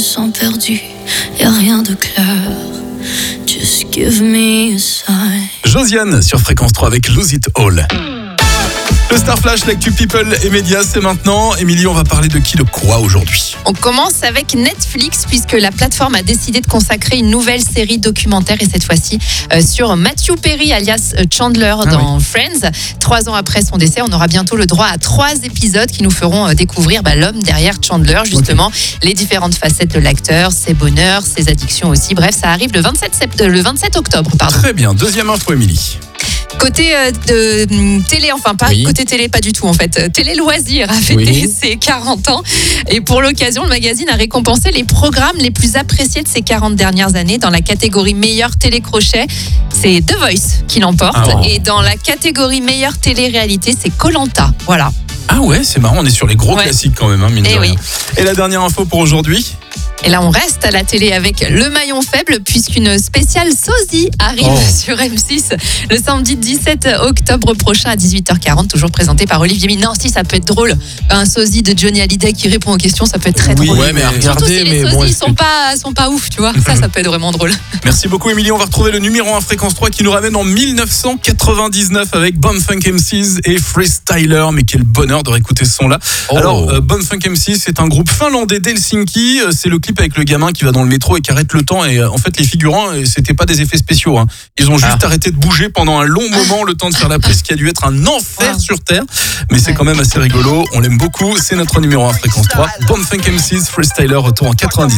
sens perdu, y a rien de clair. Just give me a sign. Josiane sur Fréquence 3 avec Lose It All. Le Star Flash, l'actu People et médias, c'est maintenant. Émilie, on va parler de qui, de quoi aujourd'hui ? On commence avec Netflix puisque la plateforme a décidé de consacrer une nouvelle série documentaire et cette fois-ci sur Matthew Perry alias Chandler dans Friends. 3 ans après son décès, on aura bientôt le droit à 3 épisodes qui nous feront découvrir l'homme derrière Chandler, justement, les différentes facettes de l'acteur, ses bonheurs, ses addictions aussi. Bref, ça arrive le 27 octobre. Très bien, deuxième info, Émilie. Côté de télé, enfin pas côté télé, pas du tout en fait. Télé Loisirs a fêté ses 40 ans et pour l'occasion, le magazine a récompensé les programmes les plus appréciés de ces 40 dernières années dans la catégorie meilleur télé-crochet. C'est The Voice qui l'emporte et dans la catégorie meilleure télé-réalité, c'est Koh-Lanta. Voilà. Ah ouais, c'est marrant, on est sur les gros classiques quand même, mine de rien. Et la dernière info pour aujourd'hui ? Et là, on reste à la télé avec le maillon faible puisqu'une spéciale sosie arrive sur M6 le samedi 17 octobre prochain à 18h40, toujours présenté par Olivier Mine. Non, si, ça peut être drôle. Un sosie de Johnny Hallyday qui répond aux questions, ça peut être très drôle. Ouais, mais surtout si les sosies sont pas ouf, tu vois. Ça peut être vraiment drôle. Merci beaucoup, Émilie. On va retrouver le numéro 1 Fréquence 3 qui nous ramène en 1999 avec Bumfunk MCs et Freestyler. Mais quel bonheur de réécouter ce son-là. Alors, Bumfunk MCs, c'est un groupe finlandais d'Helsinki. C'est le clip avec le gamin qui va dans le métro et qui arrête le temps. Et en fait, les figurants, c'était pas des effets spéciaux. Ils ont juste arrêté de bouger pendant un long moment, le temps de faire la prise, qui a dû être un enfer sur Terre. Mais c'est quand même assez rigolo. On l'aime beaucoup. C'est notre numéro 1 Fréquence 3. Bumfunk MCs, Freestyler, retour en 90.